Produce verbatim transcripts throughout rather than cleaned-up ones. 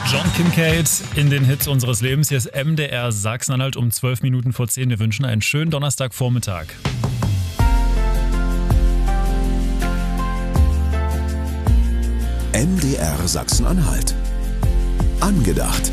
John Kincade in den Hits unseres Lebens. Hier ist M D R Sachsen-Anhalt um zwölf Minuten vor zehn. Wir wünschen einen schönen Donnerstagvormittag. M D R Sachsen-Anhalt. Angedacht.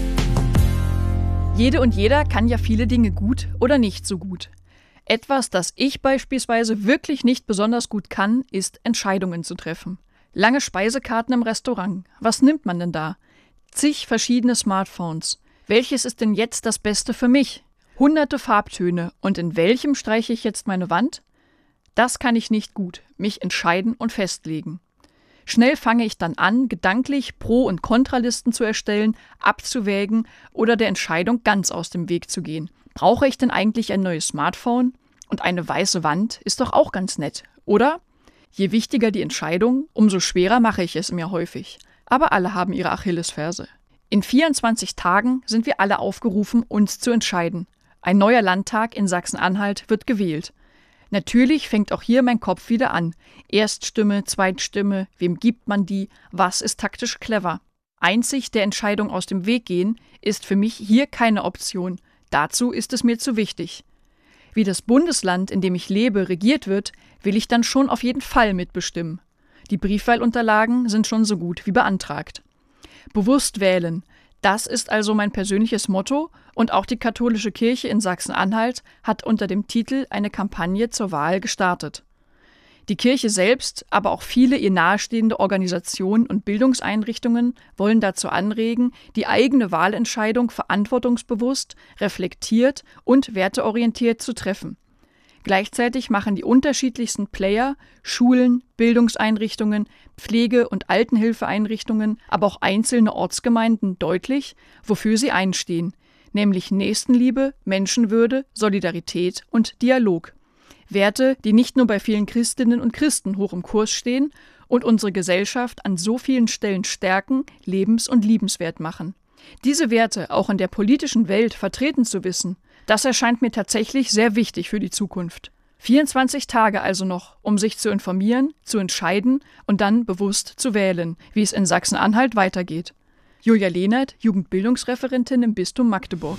Jede und jeder kann ja viele Dinge gut oder nicht so gut. Etwas, das ich beispielsweise wirklich nicht besonders gut kann, ist Entscheidungen zu treffen. Lange Speisekarten im Restaurant. Was nimmt man denn da? Zig verschiedene Smartphones. Welches ist denn jetzt das Beste für mich? Hunderte Farbtöne. Und in welchem streiche ich jetzt meine Wand? Das kann ich nicht gut. Mich entscheiden und festlegen. Schnell fange ich dann an, gedanklich Pro- und Kontralisten zu erstellen, abzuwägen oder der Entscheidung ganz aus dem Weg zu gehen. Brauche ich denn eigentlich ein neues Smartphone? Und eine weiße Wand ist doch auch ganz nett, oder? Je wichtiger die Entscheidung, umso schwerer mache ich es mir häufig. Aber alle haben ihre Achillesferse. In vierundzwanzig Tagen sind wir alle aufgerufen, uns zu entscheiden. Ein neuer Landtag in Sachsen-Anhalt wird gewählt. Natürlich fängt auch hier mein Kopf wieder an. Erststimme, Zweitstimme, wem gibt man die, was ist taktisch clever? Einzig der Entscheidung aus dem Weg gehen, ist für mich hier keine Option. Dazu ist es mir zu wichtig. Wie das Bundesland, in dem ich lebe, regiert wird, will ich dann schon auf jeden Fall mitbestimmen. Die Briefwahlunterlagen sind schon so gut wie beantragt. Bewusst wählen, das ist also mein persönliches Motto und auch die katholische Kirche in Sachsen-Anhalt hat unter dem Titel eine Kampagne zur Wahl gestartet. Die Kirche selbst, aber auch viele ihr nahestehende Organisationen und Bildungseinrichtungen wollen dazu anregen, die eigene Wahlentscheidung verantwortungsbewusst, reflektiert und werteorientiert zu treffen. Gleichzeitig machen die unterschiedlichsten Player, Schulen, Bildungseinrichtungen, Pflege- und Altenhilfeeinrichtungen, aber auch einzelne Ortsgemeinden deutlich, wofür sie einstehen, nämlich Nächstenliebe, Menschenwürde, Solidarität und Dialog. Werte, die nicht nur bei vielen Christinnen und Christen hoch im Kurs stehen und unsere Gesellschaft an so vielen Stellen stärken, lebens- und liebenswert machen. Diese Werte auch in der politischen Welt vertreten zu wissen, das erscheint mir tatsächlich sehr wichtig für die Zukunft. vierundzwanzig Tage also noch, um sich zu informieren, zu entscheiden und dann bewusst zu wählen, wie es in Sachsen-Anhalt weitergeht. Julia Lehnert, Jugendbildungsreferentin im Bistum Magdeburg.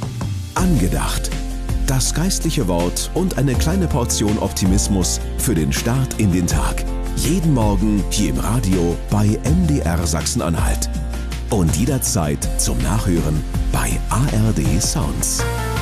Angedacht. Das geistliche Wort und eine kleine Portion Optimismus für den Start in den Tag. Jeden Morgen hier im Radio bei M D R Sachsen-Anhalt. Und jederzeit zum Nachhören bei A R D Sounds.